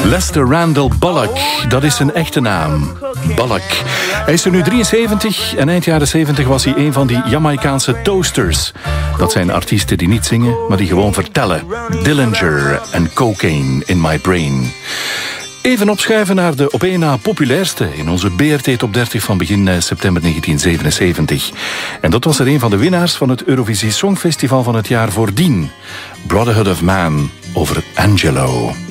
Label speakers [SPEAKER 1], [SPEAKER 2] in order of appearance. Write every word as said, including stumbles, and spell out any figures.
[SPEAKER 1] Lester Randall Bullock, dat is zijn echte naam. Bullock. Hij is er nu drieënzeventig en eind jaren zeventig was hij een van die Jamaicaanse toasters. Dat zijn artiesten die niet zingen, maar die gewoon vertellen. Dillinger en Cocaine in My Brain. Even opschuiven naar de op één na populairste in onze B R T Top dertig van begin september negentien zevenenzeventig. En dat was er een van de winnaars van het Eurovisie Songfestival van het jaar voordien. Brotherhood of Man over Angelo.